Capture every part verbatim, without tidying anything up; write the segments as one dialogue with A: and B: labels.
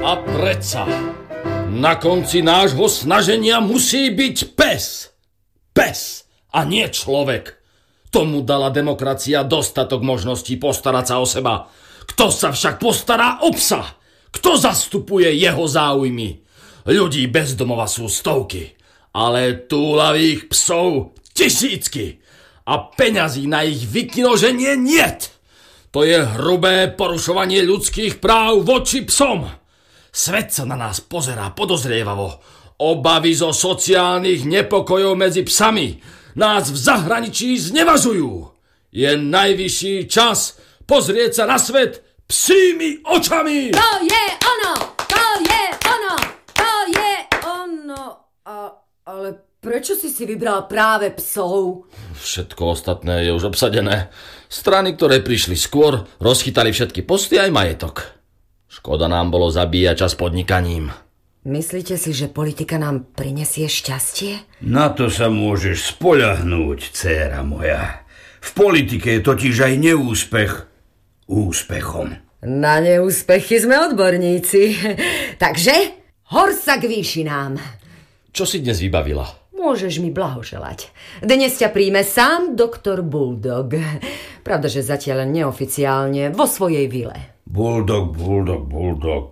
A: A predsa, na konci nášho snaženia musí byť pes. Pes a nie človek. Tomu dala demokracia dostatok možností postarať sa o seba. Kto sa však postará o psa? Kto zastupuje jeho záujmy? Ľudí bez domova sú stovky, ale túlavých psov tisícky. A peňazí na ich vykinoženie niet. To je hrubé porušovanie ľudských práv voči psom. Svet sa na nás pozerá podozrievavo. Obavy zo sociálnych nepokojov medzi psami nás v zahraničí znevažujú. Je najvyšší čas pozrieť sa na svet psími očami.
B: To je ono! To je ono! To je ono! A, ale prečo si si vybral práve psov?
A: Všetko ostatné je už obsadené. Strany, ktoré prišli skôr, rozchytali všetky posty aj majetok. Škoda nám bolo zabíjať čas podnikaním.
B: Myslíte si, že politika nám prinesie šťastie?
C: Na to sa môžeš spoľahnúť, dcéra moja. V politike je totiž aj neúspech úspechom.
B: Na neúspechy sme odborníci. Takže hor sa k výšinám.
A: Čo si dnes vybavila?
B: Môžeš mi blahoželať. Dnes ťa príjme sám doktor Bulldog. Pravda, že zatiaľ neoficiálne vo svojej vile.
C: Bulldog, Bulldog, Bulldog.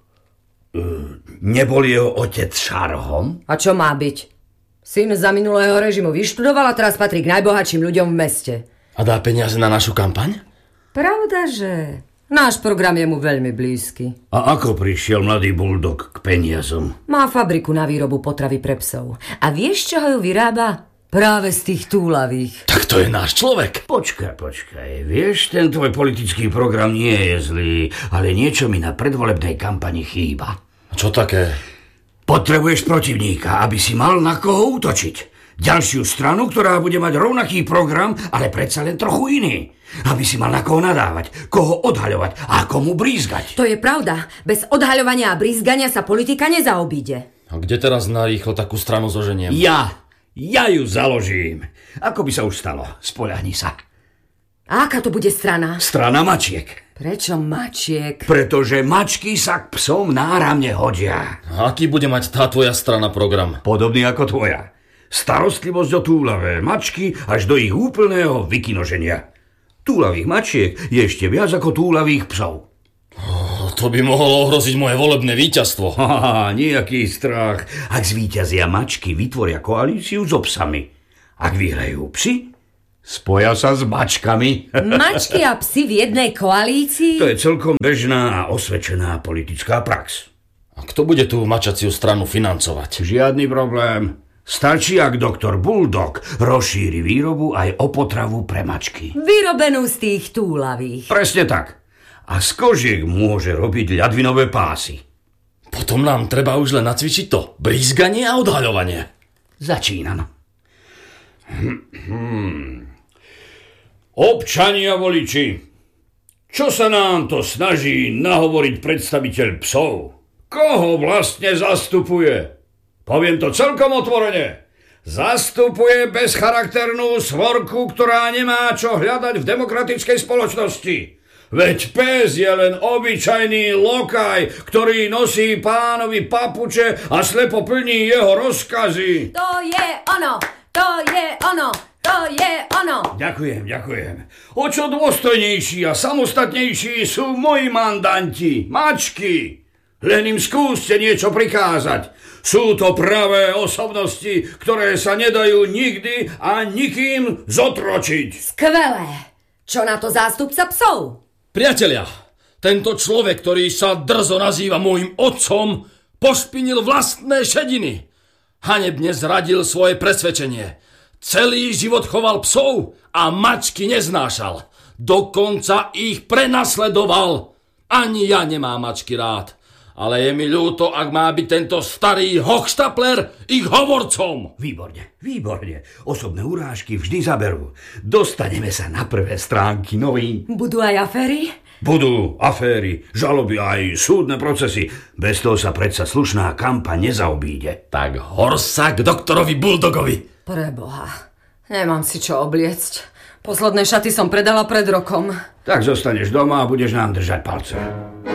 C: Uh, nebol jeho otec šarhom?
B: A čo má byť? Syn za minulého režimu vyštudoval a teraz patrí k najbohatším ľuďom v meste.
A: A dá peniaze na našu kampaň?
B: Pravda, že náš program je mu veľmi blízky.
C: A ako prišiel mladý Bulldog k peniazom?
B: Má fabriku na výrobu potravy pre psov. A vieš, čo ho vyrába? Práve z tých túlavých.
A: Tak to je náš človek.
C: Počkaj, počkaj. Vieš, ten tvoj politický program nie je zlý, ale niečo mi na predvolebnej kampani chýba.
A: A čo také?
C: Potrebuješ protivníka, aby si mal na koho útočiť. Ďalšiu stranu, ktorá bude mať rovnaký program, ale predsa len trochu iný. Aby si mal na koho nadávať, koho odhaľovať a komu brízgať.
B: To je pravda. Bez odhaľovania a brízgania sa politika nezaobíde.
A: A kde teraz narýchlo takú stranu zoženiem?
C: Ja, ja ju založím. Ako by sa už stalo? Spoľahni sa.
B: A aká to bude strana?
C: Strana mačiek.
B: Prečo mačiek?
C: Pretože mačky sa k psom náramne hodia.
A: A aký bude mať tá tvoja strana program?
C: Podobný ako tvoja. Starostlivosť o túlavé mačky až do ich úplného vykinoženia. Túlavých mačiek je ešte viac ako túlavých psov.
A: Oh, to by mohlo ohroziť moje volebné víťazstvo.
C: Haha, nejaký strach. Ak zvíťazia mačky, vytvoria koalíciu so psami. Ak vyhrajú psi, spoja sa s mačkami.
B: Mačky a psi v jednej koalícii?
C: To je celkom bežná a osvedčená politická prax.
A: A kto bude tú mačaciu stranu financovať?
C: Žiadny problém. Stačí, ak doktor Bulldog rozšíri výrobu aj o potravu pre mačky.
B: Vyrobenú z tých túlavých.
C: Presne tak. A z kožiek môže robiť ľadvinové pásy.
A: Potom nám treba už len nacvičiť to brízganie a odhaľovanie.
C: Začínam. Hmm. Občania voliči, čo sa nám to snaží nahovoriť predstaviteľ psov? Koho vlastne zastupuje? Poviem to celkom otvorene. Zastupuje bezcharakternú svorku, ktorá nemá čo hľadať v demokratickej spoločnosti. Veď pes je len obyčajný lokaj, ktorý nosí pánovi papuče a slepo plní jeho rozkazy.
B: To je ono! To je ono! To je ono!
C: Ďakujem, ďakujem. O čo dôstojnejší a samostatnejší sú moji mandanti, mačky. Len im skúste niečo prikázať. Sú to pravé osobnosti, ktoré sa nedajú nikdy a nikým zotročiť.
B: Skvelé! Čo na to zástupca psov?
A: Priatelia, tento človek, ktorý sa drzo nazýva môjim otcom, pošpinil vlastné šediny. Hanebne zradil svoje presvedčenie. Celý život choval psov a mačky neznášal. Dokonca ich prenasledoval. Ani ja nemám mačky rád. Ale je mi ľúto, ak má byť tento starý hochštapler ich hovorcom.
C: Výborne, výborne. Osobné urážky vždy zaberú. Dostaneme sa na prvé stránky novín.
B: Budú aj aféry?
C: Budú aféry, žaloby aj súdne procesy. Bez toho sa predsa slušná kampaň nezaobíde.
A: Tak hor sa k doktorovi Bulldogovi.
B: Preboha, nemám si čo obliecť. Posledné šaty som predala pred rokom.
C: Tak zostaneš doma a budeš nám držať palce.